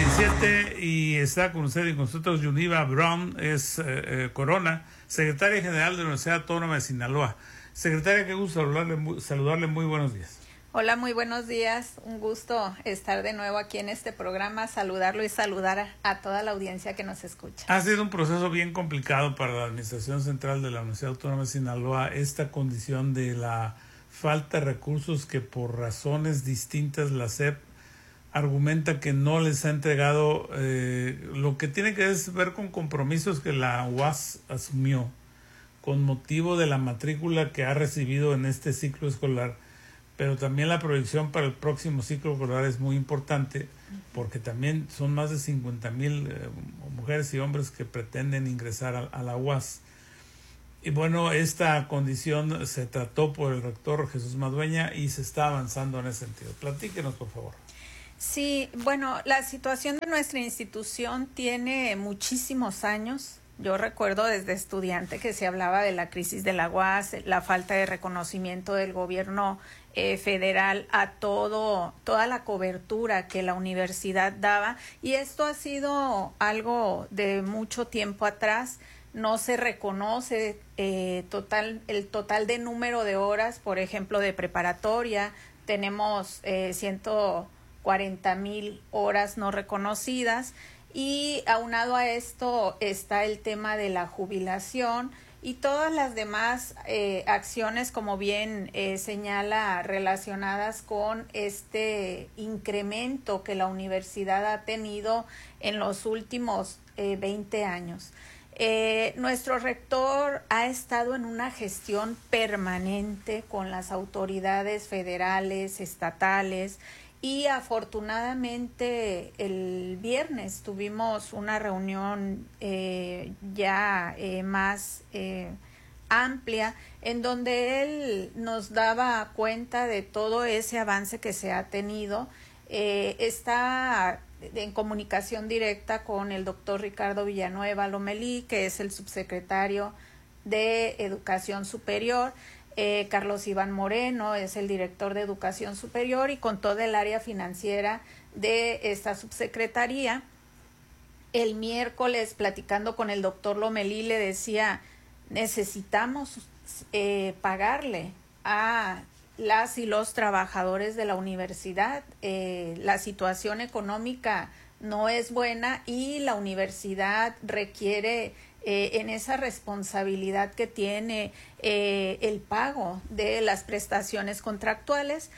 7:27 y está con usted y con nosotros Yuniva Brown, es Corona, secretaria general de la Universidad Autónoma de Sinaloa. Secretaria, qué gusto saludarle, muy buenos días. Hola, muy buenos días, un gusto estar de nuevo aquí en este programa, saludarlo y saludar a toda la audiencia que nos escucha. Ha sido un proceso bien complicado para la Administración Central de la Universidad Autónoma de Sinaloa, esta condición de la falta de recursos que por razones distintas la SEP argumenta que no les ha entregado lo que tiene que ver con compromisos que la UAS asumió con motivo de la matrícula que ha recibido en este ciclo escolar, pero también la proyección para el próximo ciclo escolar es muy importante porque también son más de 50,000 mujeres y hombres que pretenden ingresar a la UAS. Y bueno, esta condición se trató por el rector Jesús Madueña y se está avanzando en ese sentido. Platíquenos, por favor. Sí, bueno, la situación de nuestra institución tiene muchísimos años. Yo recuerdo desde estudiante que se hablaba de la crisis de la UAS, la falta de reconocimiento del gobierno federal a toda la cobertura que la universidad daba, y esto ha sido algo de mucho tiempo atrás. No se reconoce el total de número de horas, por ejemplo, de preparatoria. Tenemos 140,000 horas no reconocidas, y aunado a esto está el tema de la jubilación y todas las demás acciones, como bien señala, relacionadas con este incremento que la universidad ha tenido en los últimos 20 años. Nuestro rector ha estado en una gestión permanente con las autoridades federales, estatales, y afortunadamente el viernes tuvimos una reunión más amplia, en donde él nos daba cuenta de todo ese avance que se ha tenido. Está en comunicación directa con el doctor Ricardo Villanueva Lomelí, que es el subsecretario de Educación Superior. Carlos Iván Moreno es el director de Educación Superior, y con toda el área financiera de esta subsecretaría. El miércoles, platicando con el doctor Lomelí, le decía, necesitamos pagarle a las y los trabajadores de la universidad. La situación económica no es buena y la universidad requiere en esa responsabilidad que tiene el pago de las prestaciones contractuales.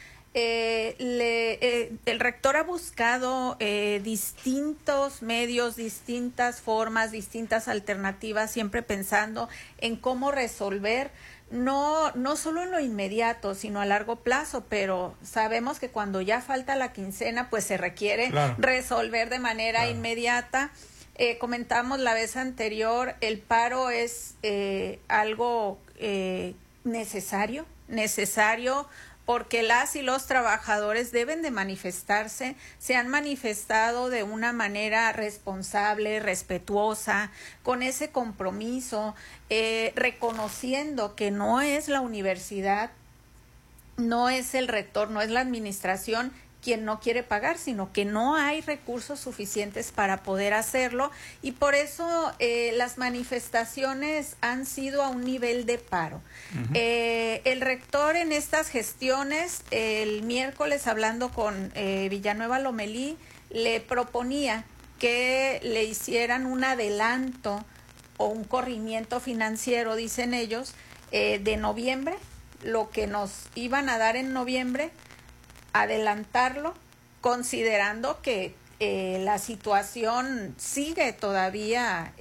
El rector ha buscado distintos medios, distintas formas, distintas alternativas, siempre pensando en cómo resolver, no solo en lo inmediato, sino a largo plazo, pero sabemos que cuando ya falta la quincena, pues se requiere resolver de manera inmediata. Comentamos la vez anterior, el paro es algo necesario porque las y los trabajadores deben de manifestarse. Se han manifestado de una manera responsable, respetuosa, con ese compromiso, reconociendo que no es la universidad, no es el rector, no es la administración quien no quiere pagar, sino que no hay recursos suficientes para poder hacerlo, y por eso las manifestaciones han sido a un nivel de paro. El rector en estas gestiones, el miércoles, hablando con Villanueva Lomelí, le proponía que le hicieran un adelanto o un corrimiento financiero, dicen ellos, de noviembre, lo que nos iban a dar en noviembre, adelantarlo, considerando que la situación sigue todavía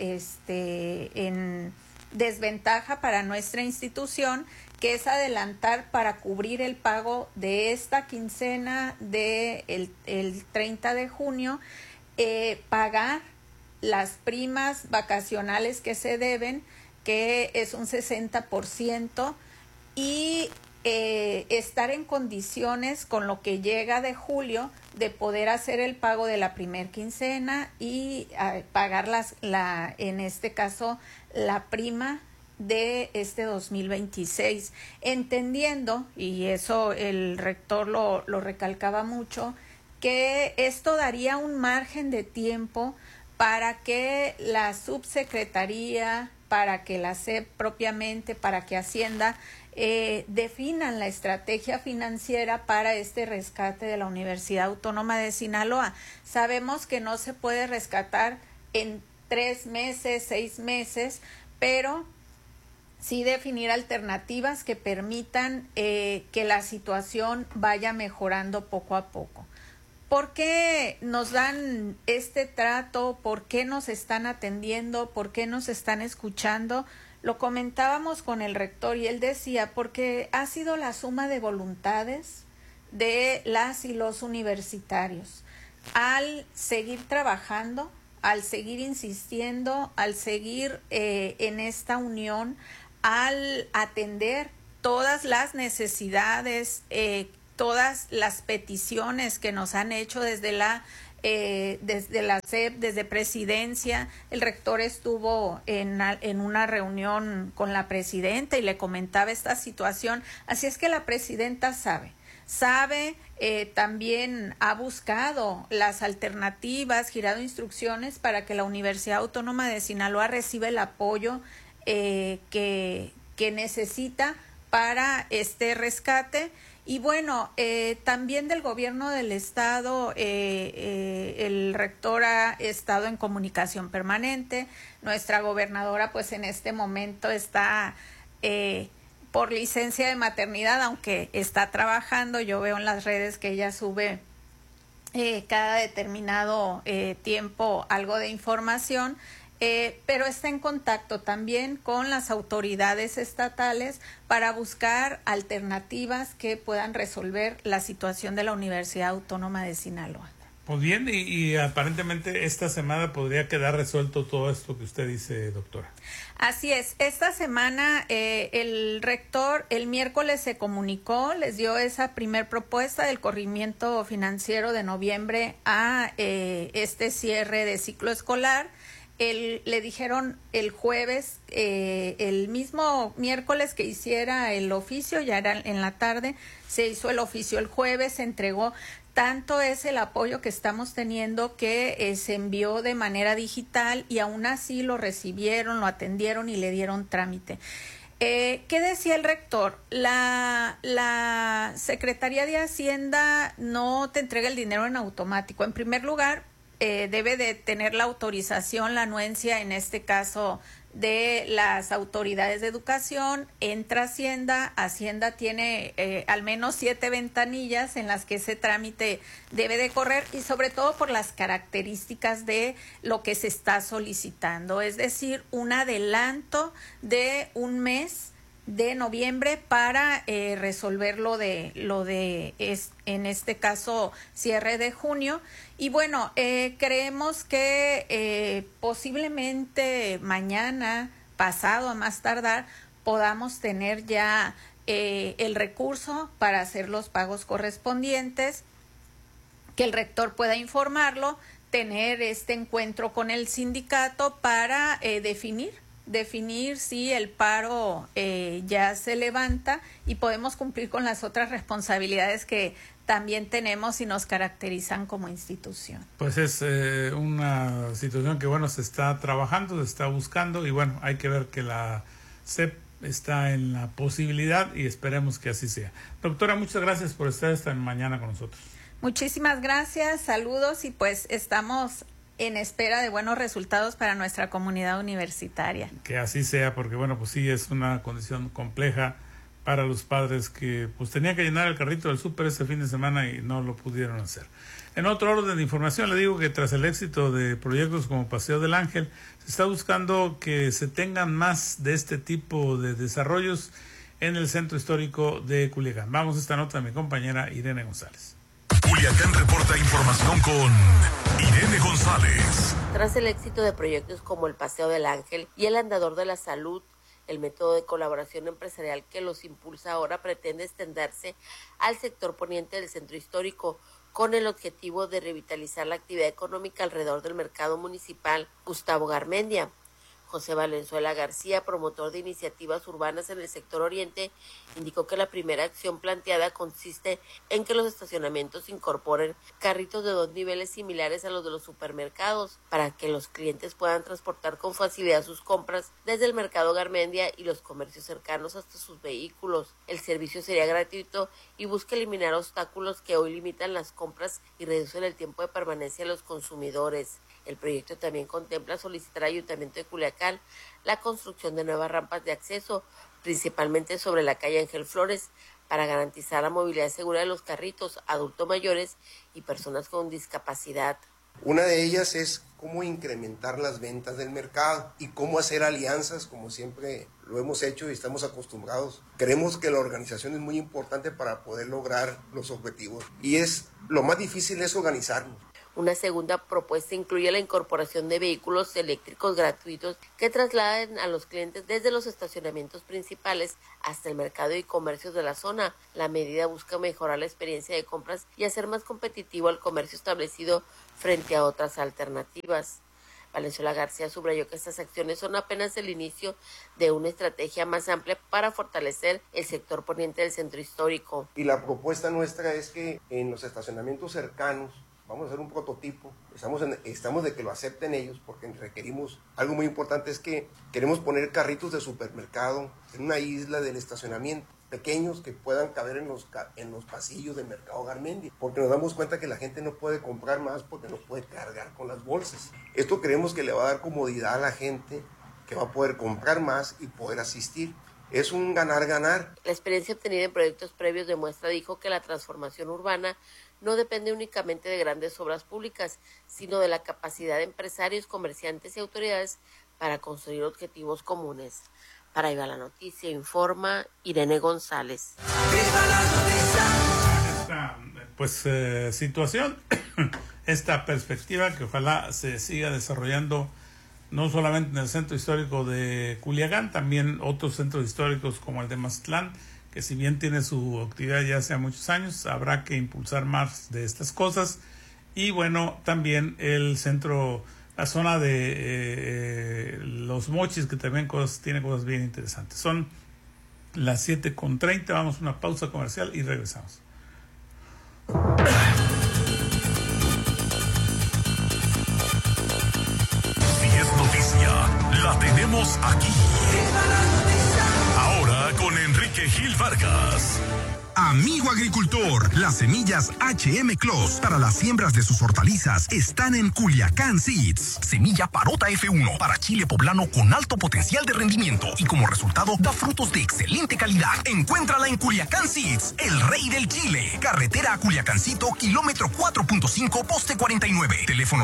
en desventaja para nuestra institución, que es adelantar para cubrir el pago de esta quincena de el 30 de junio, pagar las primas vacacionales que se deben, que es un 60%, y estar en condiciones con lo que llega de julio de poder hacer el pago de la primer quincena y pagar en este caso la prima de este 2026, entendiendo, y eso el rector lo recalcaba mucho, que esto daría un margen de tiempo para que la subsecretaría, para que la SEP propiamente, para que Hacienda definan la estrategia financiera para este rescate de la Universidad Autónoma de Sinaloa. Sabemos que no se puede rescatar en 3 meses, 6 meses, pero sí definir alternativas que permitan que la situación vaya mejorando poco a poco. ¿Por qué nos dan este trato? ¿Por qué nos están atendiendo? ¿Por qué nos están escuchando? Lo comentábamos con el rector y él decía, porque ha sido la suma de voluntades de las y los universitarios. Al seguir trabajando, al seguir insistiendo, al seguir en esta unión, al atender todas las necesidades, todas las peticiones que nos han hecho desde la SEP, desde Presidencia. El rector estuvo en una reunión con la Presidenta y le comentaba esta situación. Así es que la Presidenta sabe, también ha buscado las alternativas, girado instrucciones para que la Universidad Autónoma de Sinaloa reciba el apoyo que necesita para este rescate. Y bueno, también del gobierno del estado, el rector ha estado en comunicación permanente. Nuestra gobernadora pues en este momento está por licencia de maternidad, aunque está trabajando. Yo veo en las redes que ella sube cada determinado tiempo algo de información. Pero está en contacto también con las autoridades estatales para buscar alternativas que puedan resolver la situación de la Universidad Autónoma de Sinaloa. Pues bien, y aparentemente esta semana podría quedar resuelto todo esto que usted dice, doctora. Así es, esta semana el rector el miércoles se comunicó, les dio esa primer propuesta del corrimiento financiero de noviembre a este cierre de ciclo escolar. Le dijeron el jueves, el mismo miércoles que hiciera el oficio, ya era en la tarde, se hizo el oficio el jueves, se entregó. Tanto es el apoyo que estamos teniendo que se envió de manera digital y aún así lo recibieron, lo atendieron y le dieron trámite. ¿Qué decía el rector? La Secretaría de Hacienda no te entrega el dinero en automático. En primer lugar, debe de tener la autorización, la anuencia, en este caso, de las autoridades de educación. Entra Hacienda, Hacienda tiene al menos 7 ventanillas en las que ese trámite debe de correr y sobre todo por las características de lo que se está solicitando, es decir, un adelanto de un mes de noviembre para resolver lo de en este caso cierre de junio. Y bueno, creemos que posiblemente mañana, pasado a más tardar, podamos tener ya el recurso para hacer los pagos correspondientes, que el rector pueda informarlo, tener este encuentro con el sindicato para definir si el paro ya se levanta y podemos cumplir con las otras responsabilidades que también tenemos y nos caracterizan como institución. Pues es una situación que, bueno, se está trabajando, se está buscando y, bueno, hay que ver que la SEP está en la posibilidad y esperemos que así sea. Doctora, muchas gracias por estar esta mañana con nosotros. Muchísimas gracias, saludos y pues estamos en espera de buenos resultados para nuestra comunidad universitaria. Que así sea, porque bueno, pues sí, es una condición compleja para los padres que pues tenían que llenar el carrito del súper este fin de semana y no lo pudieron hacer. En otro orden de información, le digo que tras el éxito de proyectos como Paseo del Ángel, se está buscando que se tengan más de este tipo de desarrollos en el centro histórico de Culiacán. Vamos a esta nota de mi compañera Irene González. Culiacán reporta información con Irene González. Tras el éxito de proyectos como el Paseo del Ángel y el Andador de la Salud, el método de colaboración empresarial que los impulsa ahora pretende extenderse al sector poniente del centro histórico con el objetivo de revitalizar la actividad económica alrededor del mercado municipal Gustavo Garmendia. José Valenzuela García, promotor de iniciativas urbanas en el sector oriente, indicó que la primera acción planteada consiste en que los estacionamientos incorporen carritos de 2 niveles similares a los de los supermercados para que los clientes puedan transportar con facilidad sus compras desde el mercado Garmendia y los comercios cercanos hasta sus vehículos. El servicio sería gratuito y busca eliminar obstáculos que hoy limitan las compras y reducen el tiempo de permanencia de los consumidores. El proyecto también contempla solicitar al Ayuntamiento de Culiacán la construcción de nuevas rampas de acceso, principalmente sobre la calle Ángel Flores, para garantizar la movilidad segura de los carritos, adultos mayores y personas con discapacidad. Una de ellas es cómo incrementar las ventas del mercado y cómo hacer alianzas, como siempre lo hemos hecho y estamos acostumbrados. Creemos que la organización es muy importante para poder lograr los objetivos y lo más difícil es organizarnos. Una segunda propuesta incluye la incorporación de vehículos eléctricos gratuitos que trasladen a los clientes desde los estacionamientos principales hasta el mercado y comercios de la zona. La medida busca mejorar la experiencia de compras y hacer más competitivo al comercio establecido frente a otras alternativas. Valenzuela García subrayó que estas acciones son apenas el inicio de una estrategia más amplia para fortalecer el sector poniente del centro histórico. Y la propuesta nuestra es que en los estacionamientos cercanos vamos a hacer un prototipo, estamos de que lo acepten ellos porque requerimos, algo muy importante es que queremos poner carritos de supermercado en una isla del estacionamiento, pequeños que puedan caber en los pasillos del mercado Garmendia, porque nos damos cuenta que la gente no puede comprar más porque no puede cargar con las bolsas. Esto creemos que le va a dar comodidad a la gente, que va a poder comprar más y poder asistir. Es un ganar-ganar. La experiencia obtenida en proyectos previos demuestra, dijo, que la transformación urbana no depende únicamente de grandes obras públicas, sino de la capacidad de empresarios, comerciantes y autoridades para construir objetivos comunes. Para Viva la Noticia, informa Irene González. Esta situación, esta perspectiva que ojalá se siga desarrollando no solamente en el centro histórico de Culiacán, también otros centros históricos como el de Mazatlán, que si bien tiene su actividad ya hace muchos años, habrá que impulsar más de estas cosas. Y bueno, también el centro, la zona de Los Mochis, que también tiene cosas bien interesantes. Son las 7:30, vamos a una pausa comercial y regresamos. Si es noticia, la tenemos aquí. Ahora con Enrique Gil Vargas. Amigo agricultor, las semillas HM Clos para las siembras de sus hortalizas están en Culiacán Seeds. Semilla Parota F1 para chile poblano con alto potencial de rendimiento y como resultado da frutos de excelente calidad. Encuéntrala en Culiacán Seeds, el rey del chile. Carretera a Culiacancito, kilómetro 4.5, poste 49. Teléfono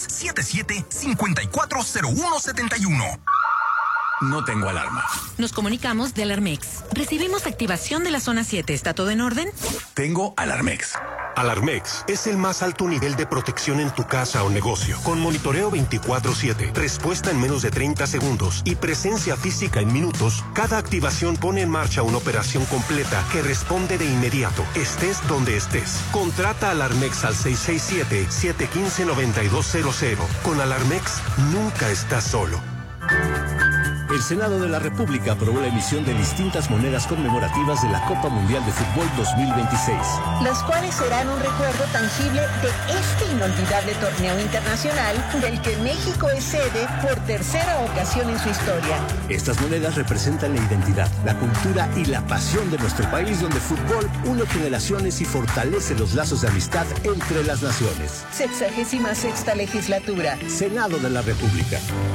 6677-540171. No tengo alarma. Nos comunicamos de Alarmex. Recibimos activación de la zona 7. ¿Está todo en orden? Tengo Alarmex. Alarmex es el más alto nivel de protección en tu casa o negocio, con monitoreo 24/7, respuesta en menos de 30 segundos y presencia física en minutos. Cada activación pone en marcha una operación completa que responde de inmediato, estés donde estés. Contrata Alarmex al 667-715-9200. Con Alarmex nunca estás solo. El Senado de la República aprobó la emisión de distintas monedas conmemorativas de la Copa Mundial de Fútbol 2026. Las cuales serán un recuerdo tangible de este inolvidable torneo internacional del que México es sede por tercera ocasión en su historia. Estas monedas representan la identidad, la cultura y la pasión de nuestro país, donde el fútbol une generaciones y fortalece los lazos de amistad entre las naciones. 66ª legislatura. Senado de la República.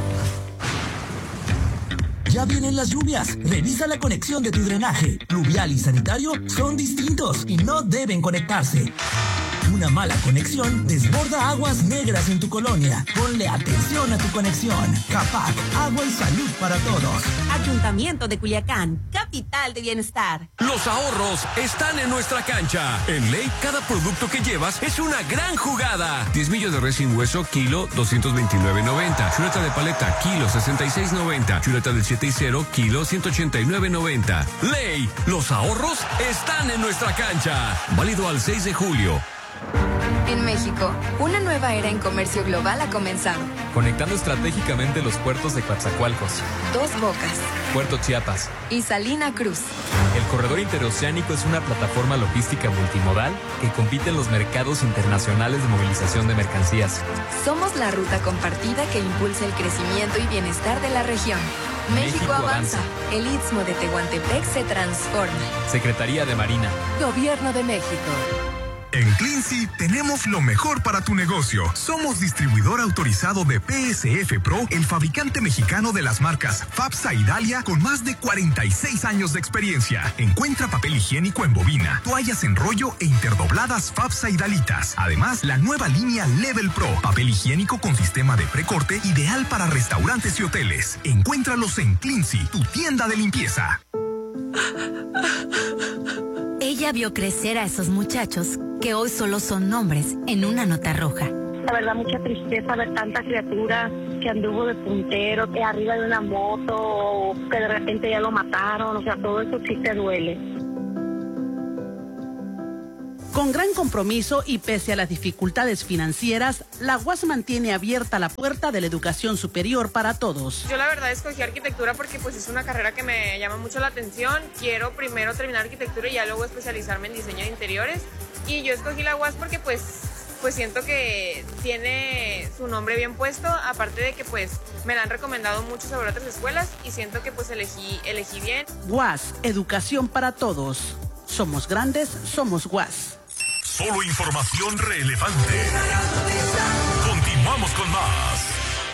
Ya vienen las lluvias. Revisa la conexión de tu drenaje. Pluvial y sanitario son distintos y no deben conectarse. Una mala conexión desborda aguas negras en tu colonia. Ponle atención a tu conexión. CAPAC, agua y salud para todos. Ayuntamiento de Culiacán, capital de bienestar. Los ahorros están en nuestra cancha. En Ley, cada producto que llevas es una gran jugada. 10 millos de res sin hueso, kilo 229.90. Chuleta de paleta, kilo 66.90. Chuleta del 7 y 0, kilo 189.90. Ley, los ahorros están en nuestra cancha. Válido al 6 de julio. En México, una nueva era en comercio global ha comenzado. Conectando estratégicamente los puertos de Coatzacoalcos, Dos Bocas, Puerto Chiapas y Salina Cruz. El corredor interoceánico es una plataforma logística multimodal que compite en los mercados internacionales de movilización de mercancías. Somos la ruta compartida que impulsa el crecimiento y bienestar de la región. México avanza. El Istmo de Tehuantepec se transforma. Secretaría de Marina. Gobierno de México. En Cleansea tenemos lo mejor para tu negocio. Somos distribuidor autorizado de PSF Pro, el fabricante mexicano de las marcas FAPSA y Dalia, con más de 46 años de experiencia. Encuentra papel higiénico en bobina, toallas en rollo e interdobladas FAPSA y Dalitas. Además, la nueva línea Level Pro, papel higiénico con sistema de precorte, ideal para restaurantes y hoteles. Encuéntralos en Cleansea, tu tienda de limpieza. Ella vio crecer a esos muchachos que hoy solo son nombres en una nota roja. La verdad, mucha tristeza ver tanta criatura que anduvo de puntero, que arriba de una moto, o que de repente ya lo mataron. O sea, todo eso sí te duele. Con gran compromiso y pese a las dificultades financieras, la UAS mantiene abierta la puerta de la educación superior para todos. Yo la verdad escogí arquitectura porque pues es una carrera que me llama mucho la atención. Quiero primero terminar arquitectura y ya luego especializarme en diseño de interiores. Y yo escogí la UAS porque pues siento que tiene su nombre bien puesto, aparte de que pues me la han recomendado mucho sobre otras escuelas y siento que pues elegí bien. UAS, educación para todos. Somos grandes, somos UAS. Solo información relevante. Continuamos con más.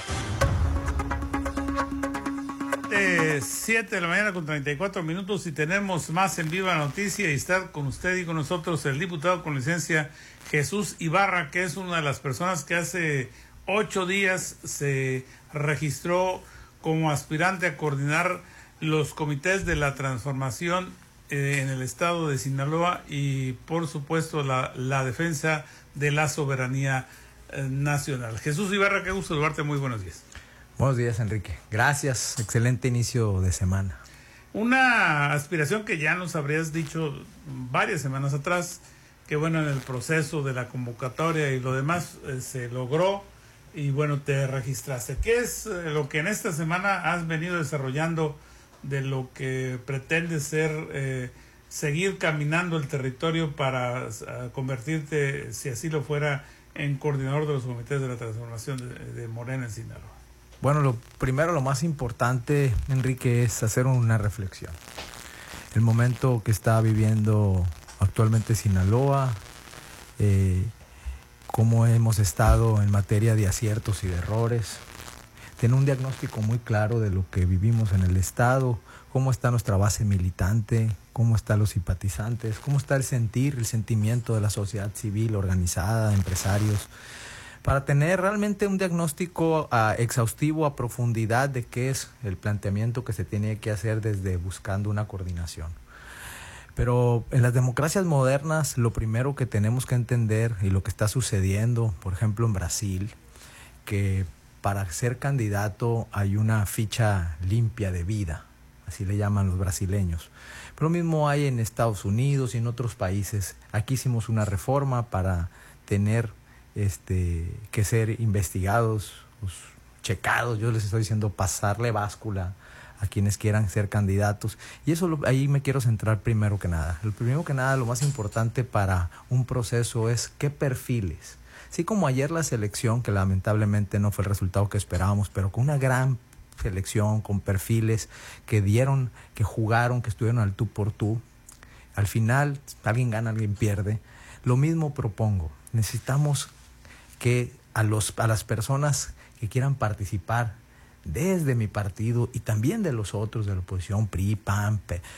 7 de la mañana con 34 minutos y tenemos más en Viva Noticia y está con usted y con nosotros el diputado con licencia Jesús Ibarra, que es una de las personas que hace 8 días se registró como aspirante a coordinar los comités de la transformación en el estado de Sinaloa y por supuesto la defensa de la soberanía nacional. Jesús Ibarra, qué gusto saludarte, muy buenos días. Buenos días, Enrique. Gracias, excelente inicio de semana. Una aspiración que ya nos habrías dicho varias semanas atrás, que bueno, en el proceso de la convocatoria y lo demás se logró y bueno, te registraste. ¿Qué es lo que en esta semana has venido desarrollando de lo que pretende ser seguir caminando el territorio para convertirte, si así lo fuera, en coordinador de los comités de la transformación de Morena en Sinaloa? Bueno, lo primero, lo más importante, Enrique, es hacer una reflexión. El momento que está viviendo actualmente Sinaloa, cómo hemos estado en materia de aciertos y de errores, tener un diagnóstico muy claro de lo que vivimos en el estado, cómo está nuestra base militante, cómo están los simpatizantes, cómo está el sentimiento de la sociedad civil organizada, empresarios, para tener realmente un diagnóstico exhaustivo a profundidad de qué es el planteamiento que se tiene que hacer desde buscando una coordinación. Pero en las democracias modernas lo primero que tenemos que entender y lo que está sucediendo, por ejemplo en Brasil, que para ser candidato hay una ficha limpia de vida, así le llaman los brasileños. Pero lo mismo hay en Estados Unidos y en otros países. Aquí hicimos una reforma para tener que ser investigados, checados, yo les estoy diciendo pasarle báscula a quienes quieran ser candidatos. Y eso ahí me quiero centrar primero que nada. Lo más importante para un proceso es qué perfiles. Así como ayer la selección, que lamentablemente no fue el resultado que esperábamos, pero con una gran selección, con perfiles que dieron, que jugaron, que estuvieron al tú por tú. Al final, alguien gana, alguien pierde. Lo mismo propongo. Necesitamos que a las personas que quieran participar desde mi partido y también de los otros de la oposición, PRI, PAN,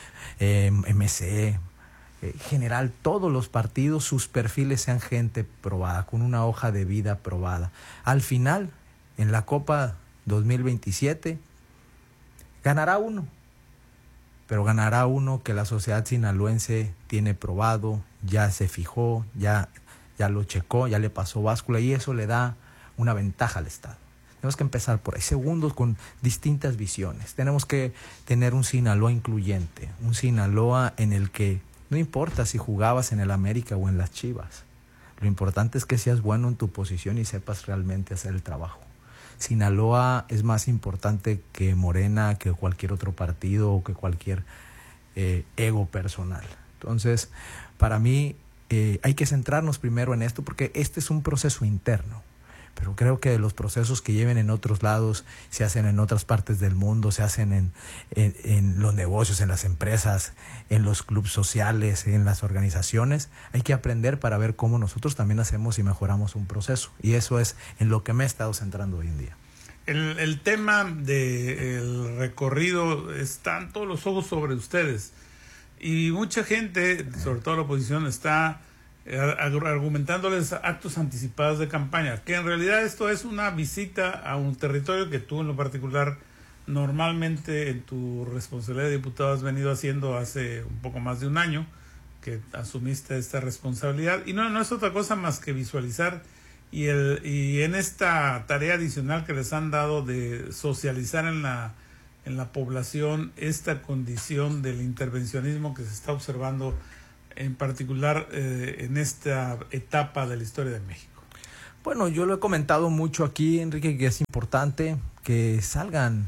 MC, general, todos los partidos, sus perfiles sean gente probada, con una hoja de vida probada. Al final, en la Copa 2027, ganará uno, pero ganará uno que la sociedad sinaloense tiene probado, ya se fijó, ya lo checó, ya le pasó báscula y eso le da una ventaja al Estado. Tenemos que empezar por ahí. Segundos, con distintas visiones. Tenemos que tener un Sinaloa incluyente, un Sinaloa en el que no importa si jugabas en el América o en las Chivas, Lo importante es que seas bueno en tu posición y sepas realmente hacer el trabajo. Sinaloa es más importante que Morena, que cualquier otro partido o que cualquier ego personal. Entonces, para mí hay que centrarnos primero en esto porque este es un proceso interno. Pero creo que los procesos que lleven en otros lados se hacen en otras partes del mundo, se hacen en los negocios, en las empresas, en los clubes sociales, en las organizaciones. Hay que aprender para ver cómo nosotros también hacemos y mejoramos un proceso. Y eso es en lo que me he estado centrando hoy en día. El tema del recorrido, están todos los ojos sobre ustedes. Y mucha gente, sobre todo la oposición, está argumentándoles actos anticipados de campaña, que en realidad esto es una visita a un territorio que tú en lo particular normalmente en tu responsabilidad de diputado has venido haciendo hace un poco más de un año que asumiste esta responsabilidad, y no es otra cosa más que visualizar y en esta tarea adicional que les han dado de socializar en la población esta condición del intervencionismo que se está observando en particular en esta etapa de la historia de México. Bueno, yo lo he comentado mucho aquí, Enrique, que es importante que salgan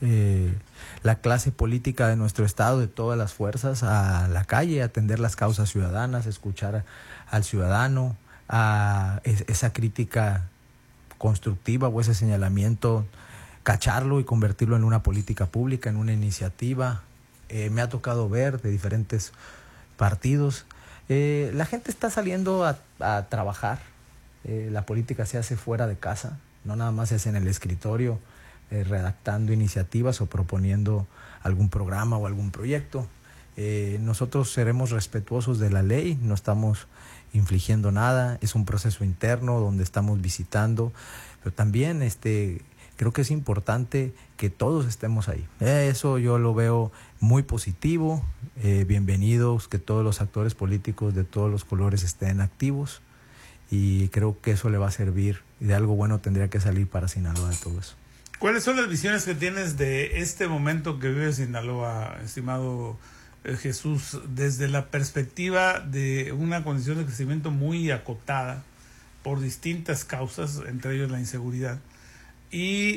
la clase política de nuestro estado, de todas las fuerzas, a la calle, a atender las causas ciudadanas, escuchar al ciudadano, a esa crítica constructiva o ese señalamiento, cacharlo y convertirlo en una política pública, en una iniciativa. Me ha tocado ver de diferentes partidos. La gente está saliendo a trabajar. La política se hace fuera de casa, no nada más se hace en el escritorio, redactando iniciativas o proponiendo algún programa o algún proyecto. Nosotros seremos respetuosos de la ley, no estamos infligiendo nada, es un proceso interno donde estamos visitando, pero también creo que es importante que todos estemos ahí. Eso yo lo veo muy positivo. Bienvenidos, que todos los actores políticos de todos los colores estén activos, y creo que eso le va a servir y de algo bueno tendría que salir para Sinaloa de todo eso. ¿Cuáles son las visiones que tienes de este momento que vive Sinaloa, estimado Jesús, desde la perspectiva de una condición de crecimiento muy acotada por distintas causas, entre ellos la inseguridad, y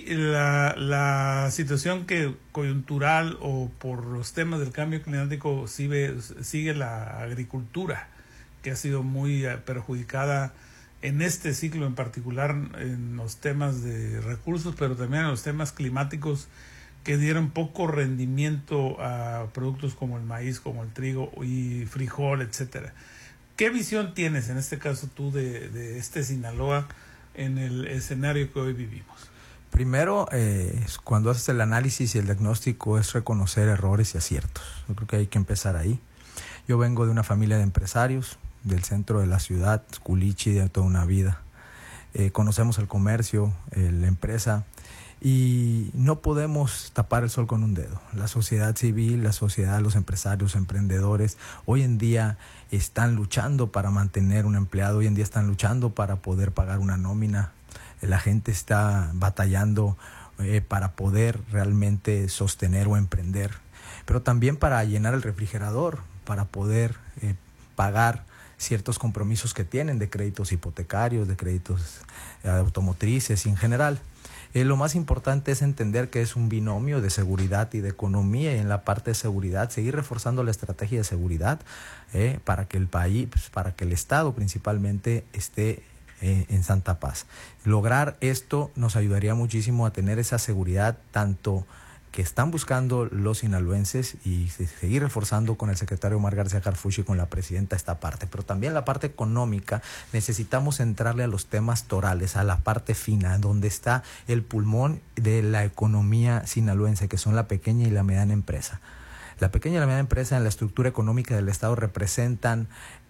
la situación que coyuntural o por los temas del cambio climático sigue la agricultura, que ha sido muy perjudicada en este ciclo en particular en los temas de recursos, pero también en los temas climáticos que dieron poco rendimiento a productos como el maíz, como el trigo y frijol, etcétera? ¿Qué visión tienes en este caso tú de este Sinaloa en el escenario que hoy vivimos? Primero, cuando haces el análisis y el diagnóstico es reconocer errores y aciertos. Yo creo que hay que empezar ahí. Yo vengo de una familia de empresarios del centro de la ciudad, culichi de toda una vida. Conocemos el comercio, la empresa, y no podemos tapar el sol con un dedo. La sociedad civil, la sociedad, los empresarios, emprendedores, hoy en día están luchando para mantener un empleado, hoy en día están luchando para poder pagar una nómina. La gente está batallando para poder realmente sostener o emprender, pero también para llenar el refrigerador, para poder pagar ciertos compromisos que tienen de créditos hipotecarios, de créditos automotrices y en general. Lo más importante es entender que es un binomio de seguridad y de economía, y en la parte de seguridad seguir reforzando la estrategia de seguridad para que el país, para que el Estado principalmente esté en santa paz. Lograr esto nos ayudaría muchísimo a tener esa seguridad tanto que están buscando los sinaloenses, y seguir reforzando con el secretario Omar García Harfuch y con la presidenta esta parte, pero también la parte económica. Necesitamos entrarle a los temas torales, a la parte fina, donde está el pulmón de la economía sinaloense, que son la pequeña y la mediana empresa. La pequeña y la mediana empresa en la estructura económica del Estado representan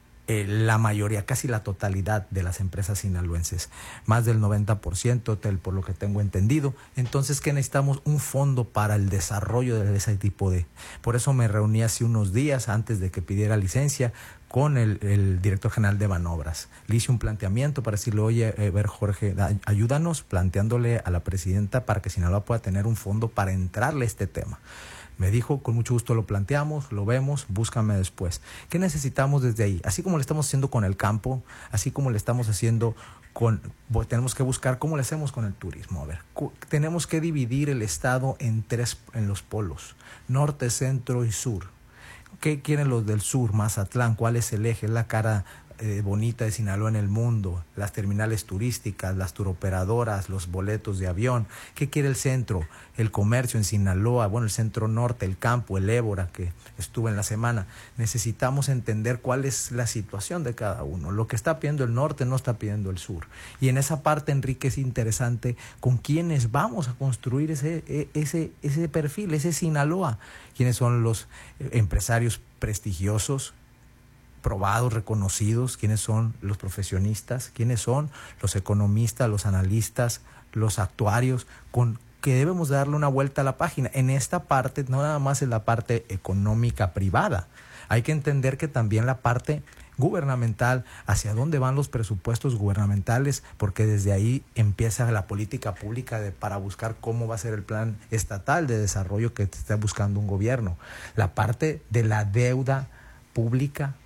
la mayoría, casi la totalidad de las empresas sinaloenses, más del 90%, por lo que tengo entendido. Entonces, ¿qué necesitamos? Un fondo para el desarrollo de ese tipo de... Por eso me reuní hace unos días, antes de que pidiera licencia, con el director general de Banobras. Le hice un planteamiento para decirle, oye, ver Jorge, ayúdanos planteándole a la presidenta para que Sinaloa pueda tener un fondo para entrarle a este tema. Me dijo, con mucho gusto lo planteamos, lo vemos, búscame después. ¿Qué necesitamos desde ahí? Así como lo estamos haciendo con el campo, así como lo estamos haciendo tenemos que buscar cómo lo hacemos con el turismo. A ver, tenemos que dividir el estado en los polos, norte, centro y sur. ¿Qué quieren los del sur? Mazatlán, ¿cuál es el eje? Es la cara bonita de Sinaloa en el mundo, las terminales turísticas, las turoperadoras, los boletos de avión. ¿Qué quiere el centro? El comercio en Sinaloa, bueno, el centro norte, el campo, el Ébora, que estuve en la semana. Necesitamos entender cuál es la situación de cada uno. Lo que está pidiendo el norte no está pidiendo el sur. Y en esa parte, Enrique, es interesante con quiénes vamos a construir ese perfil, ese Sinaloa. ¿Quiénes son los empresarios prestigiosos, probados, reconocidos? ¿Quiénes son los profesionistas? ¿Quiénes son los economistas, los analistas, los actuarios? Que debemos darle una vuelta a la página. En esta parte, no nada más es la parte económica privada. Hay que entender que también la parte gubernamental, hacia dónde van los presupuestos gubernamentales, porque desde ahí empieza la política pública para buscar cómo va a ser el plan estatal de desarrollo que está buscando un gobierno. La parte de la deuda pública,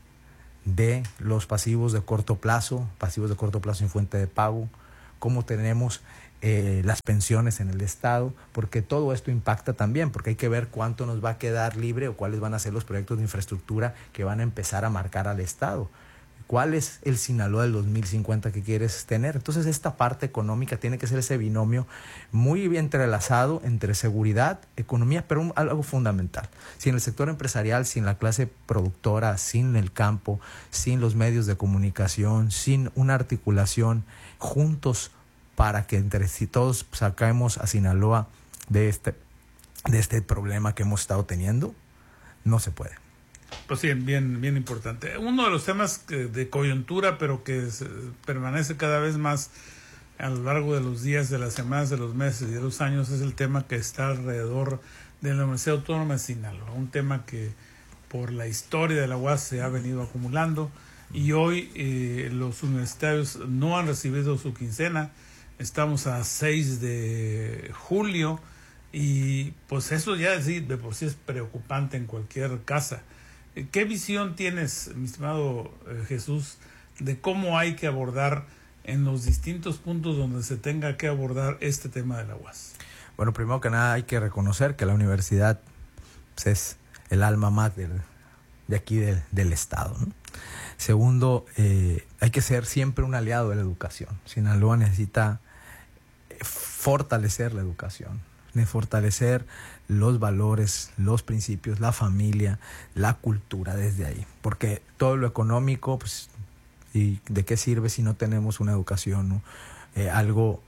de los pasivos de corto plazo sin fuente de pago, cómo tenemos las pensiones en el Estado, porque todo esto impacta también, porque hay que ver cuánto nos va a quedar libre o cuáles van a ser los proyectos de infraestructura que van a empezar a marcar al Estado. ¿Cuál es el Sinaloa del 2050 que quieres tener? Entonces esta parte económica tiene que ser ese binomio muy bien entrelazado entre seguridad, economía, pero algo fundamental. Sin el sector empresarial, sin la clase productora, sin el campo, sin los medios de comunicación, sin una articulación juntos para que entre sí todos saquemos a Sinaloa de este problema que hemos estado teniendo, no se puede. Pues sí, bien importante. Uno de los temas de coyuntura, pero que permanece cada vez más a lo largo de los días, de las semanas, de los meses y de los años, es el tema que está alrededor de la Universidad Autónoma de Sinaloa. Un tema que por la historia de la UAS se ha venido acumulando y hoy los universitarios no han recibido su quincena. Estamos a 6 de julio y pues eso ya de por sí es preocupante en cualquier casa. ¿Qué visión tienes, mi estimado Jesús, de cómo hay que abordar en los distintos puntos donde se tenga que abordar este tema de la UAS? Bueno, primero que nada hay que reconocer que la universidad pues, es el alma mater de aquí del Estado, ¿no? Segundo, hay que ser siempre un aliado de la educación. Sinaloa necesita fortalecer la educación, fortalecer los valores, los principios, la familia, la cultura desde ahí. Porque todo lo económico, pues, ¿y de qué sirve si no tenemos una educación, ¿no? Algo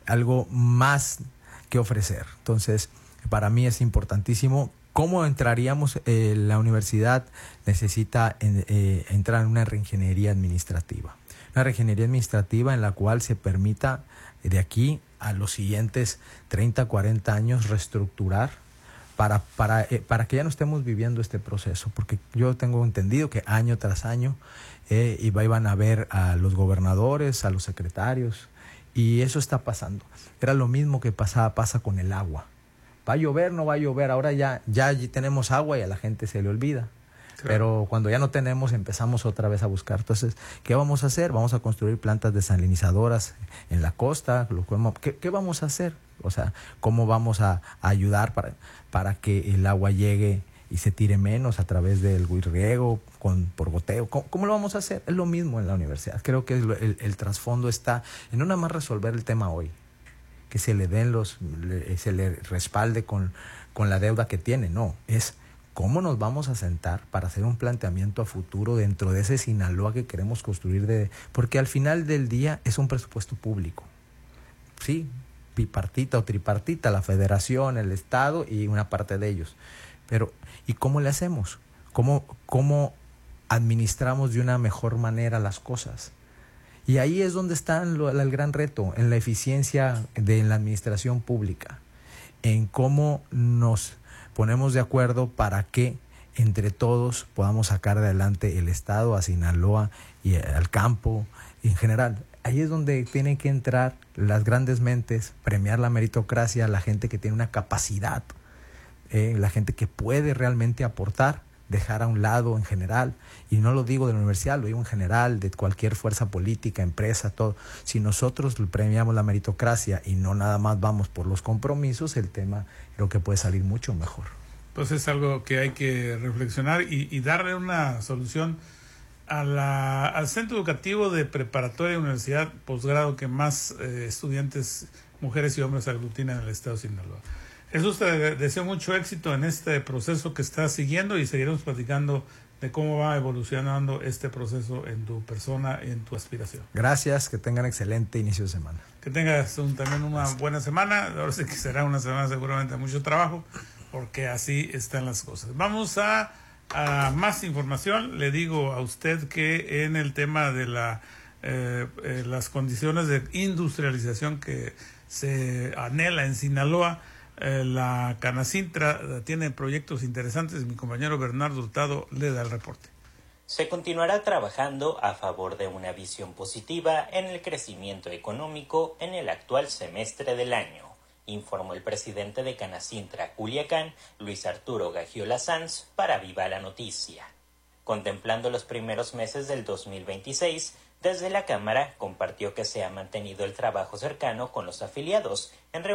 más que ofrecer? Entonces, para mí es importantísimo. ¿Cómo entraríamos? La universidad necesita entrar en una reingeniería administrativa. Una reingeniería administrativa en la cual se permita de aquí a los siguientes 30, 40 años reestructurar para que ya no estemos viviendo este proceso, porque yo tengo entendido que año tras año iban a ver a los gobernadores, a los secretarios, y eso está pasando. Era lo mismo que pasa con el agua. ¿Va a llover? No va a llover. Ahora ya tenemos agua y a la gente se le olvida. Claro. Pero cuando ya no tenemos, empezamos otra vez a buscar. Entonces, ¿qué vamos a hacer? Vamos a construir plantas desalinizadoras en la costa. ¿Qué vamos a hacer? O sea, ¿cómo vamos a ayudar para que el agua llegue y se tire menos a través del riego, por goteo? ¿Cómo lo vamos a hacer? Es lo mismo en la universidad. Creo que el trasfondo está en no nada más resolver el tema hoy, que se le respalde con la deuda que tiene. No, es cómo nos vamos a sentar para hacer un planteamiento a futuro dentro de ese Sinaloa que queremos construir, porque al final del día es un presupuesto público. Sí, bipartita o tripartita, la federación, el Estado y una parte de ellos. Pero, ¿y cómo le hacemos? ¿Cómo administramos de una mejor manera las cosas? Y ahí es donde está el gran reto, en la eficiencia de la administración pública, en cómo nos ponemos de acuerdo para que entre todos podamos sacar adelante el Estado, a Sinaloa y al campo en general. Ahí es donde tienen que entrar las grandes mentes, premiar la meritocracia, la gente que tiene una capacidad, la gente que puede realmente aportar, dejar a un lado en general, y no lo digo de la universidad, lo digo en general, de cualquier fuerza política, empresa, todo. Si nosotros premiamos la meritocracia y no nada más vamos por los compromisos, el tema creo que puede salir mucho mejor. Pues es algo que hay que reflexionar y darle una solución al centro educativo de preparatoria, universidad, posgrado que más estudiantes, mujeres y hombres aglutinan en el estado de Sinaloa. Jesús, te deseo mucho éxito en este proceso que estás siguiendo y seguiremos platicando de cómo va evolucionando este proceso en tu persona y en tu aspiración. Gracias, que tengan excelente inicio de semana. Que tengas también una buena semana. Ahora sí que será una semana seguramente de mucho trabajo, porque así están las cosas. Vamos a más información. Le digo a usted que en el tema de las condiciones de industrialización que se anhela en Sinaloa, la Canacintra tiene proyectos interesantes y mi compañero Bernardo Hurtado le da el reporte. Se continuará trabajando a favor de una visión positiva en el crecimiento económico en el actual semestre del año, informó el presidente de Canacintra, Culiacán, Luis Arturo Gagiola Sanz, para Viva la Noticia. Contemplando los primeros meses del 2026, desde la Cámara compartió que se ha mantenido el trabajo cercano con los afiliados en